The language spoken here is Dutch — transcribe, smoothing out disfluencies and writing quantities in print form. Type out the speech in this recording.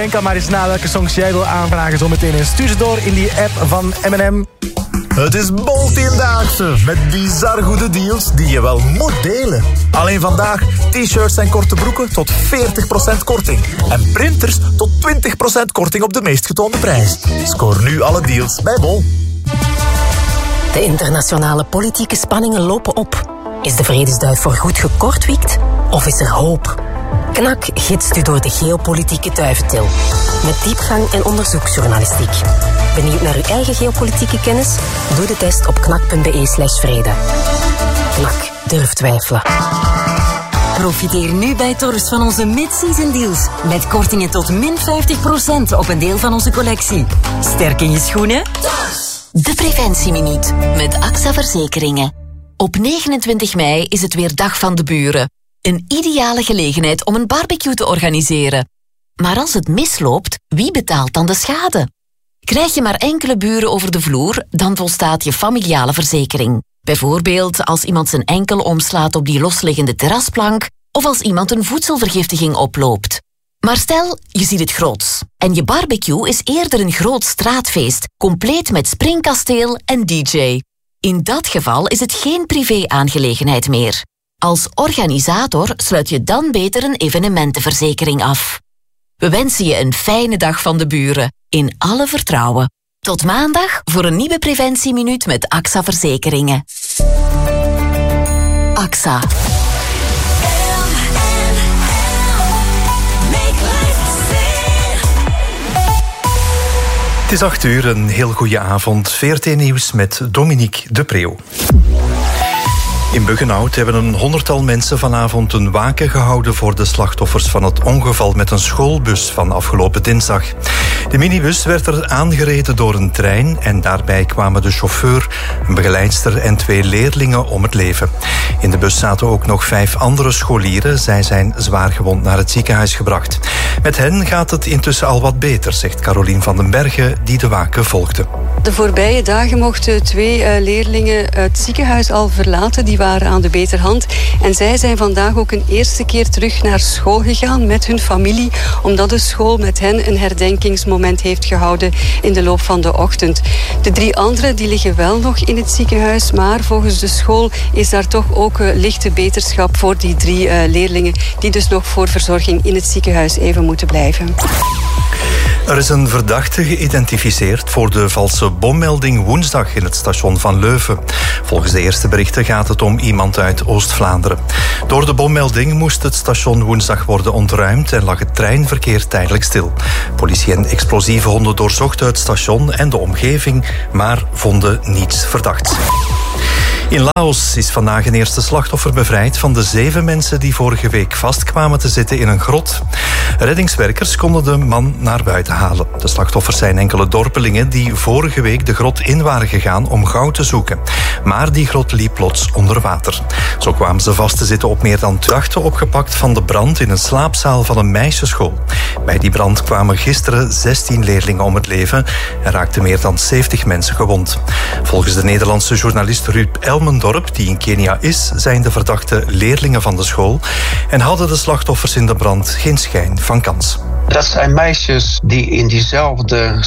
Denk al maar eens na welke songs jij wil aanvragen zometeen. En stuur ze door in die app van M&M. Het is Bol-10-daagse met bizar goede deals die je wel moet delen. Alleen vandaag t-shirts en korte broeken tot 40% korting. En printers tot 20% korting op de meest getoonde prijs. Scoor nu alle deals bij Bol. De internationale politieke spanningen lopen op. Is de vredesduif voorgoed gekortwiekt? Of is er hoop? KNAK gidst u door de geopolitieke duiventil. Met diepgang en onderzoeksjournalistiek. Benieuwd naar uw eigen geopolitieke kennis? Doe de test op knak.be/vrede. KNAK, durf twijfelen. Profiteer nu bij Torfs van onze mid-season deals. Met kortingen tot min 50% op een deel van onze collectie. Sterk in je schoenen? De Preventieminuut met AXA Verzekeringen. Op 29 mei is het weer Dag van de Buren. Een ideale gelegenheid om een barbecue te organiseren. Maar als het misloopt, wie betaalt dan de schade? Krijg je maar enkele buren over de vloer, dan volstaat je familiale verzekering. Bijvoorbeeld als iemand zijn enkel omslaat op die losliggende terrasplank of als iemand een voedselvergiftiging oploopt. Maar stel, je ziet het groots. En je barbecue is eerder een groot straatfeest, compleet met springkasteel en DJ. In dat geval is het geen privé-aangelegenheid meer. Als organisator sluit je dan beter een evenementenverzekering af. We wensen je een fijne Dag van de Buren, in alle vertrouwen. Tot maandag voor een nieuwe Preventieminuut met AXA Verzekeringen. AXA. Het is 8 uur, een heel goede avond. VRT Nieuws met Dominique de Preeuw. In Buggenhout hebben een 100-tal mensen vanavond een waken gehouden voor de slachtoffers van het ongeval met een schoolbus van afgelopen dinsdag. De minibus werd er aangereden door een trein en daarbij kwamen de chauffeur, een begeleidster en 2 leerlingen om het leven. In de bus zaten ook nog 5 andere scholieren. Zij zijn zwaargewond naar het ziekenhuis gebracht. Met hen gaat het intussen al wat beter, zegt Carolien van den Bergen, die de waken volgde. De voorbije dagen mochten 2 leerlingen het ziekenhuis al verlaten. Die waren aan de beterhand. En zij zijn vandaag ook een eerste keer terug naar school gegaan met hun familie, omdat de school met hen een herdenkingsmoment heeft gehouden in de loop van de ochtend. De 3 anderen die liggen wel nog in het ziekenhuis, maar volgens de school is daar toch ook lichte beterschap voor die 3 leerlingen die dus nog voor verzorging in het ziekenhuis even moeten blijven. Er is een verdachte geïdentificeerd voor de valse bommelding woensdag in het station van Leuven. Volgens de eerste berichten gaat het om iemand uit Oost-Vlaanderen. Door de bommelding moest het station woensdag worden ontruimd en lag het treinverkeer tijdelijk stil. Politie en explosieve honden doorzochten het station en de omgeving, maar vonden niets verdachts. In Laos is vandaag een eerste slachtoffer bevrijd van de 7 mensen die vorige week vastkwamen te zitten in een grot. Reddingswerkers konden de man naar buiten halen. De slachtoffers zijn enkele dorpelingen die vorige week de grot in waren gegaan om goud te zoeken. Maar die grot liep plots onder water. Zo kwamen ze vast te zitten op meer dan 2 dagen opgepakt van de brand in een slaapzaal van een meisjesschool. Bij die brand kwamen gisteren 16 leerlingen om het leven en raakten meer dan 70 mensen gewond. Volgens de Nederlandse journalist Ruud Elmendorp, die in Kenia is, zijn de verdachte leerlingen van de school en hadden de slachtoffers in de brand geen schijn van kans. Dat zijn meisjes die in diezelfde